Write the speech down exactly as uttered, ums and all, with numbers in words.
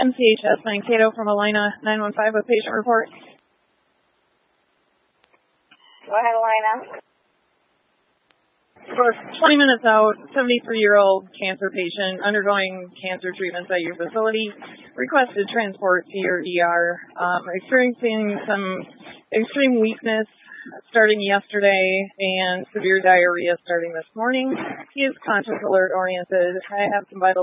M C H S Mankato from Alina nine one five with patient report. Go ahead, Alina. For twenty minutes out, seventy-three-year-old cancer patient undergoing cancer treatments at your facility, requested transport to your E R, um, experiencing some extreme weakness starting yesterday and severe diarrhea starting this morning. He is conscious, alert oriented. I have some vital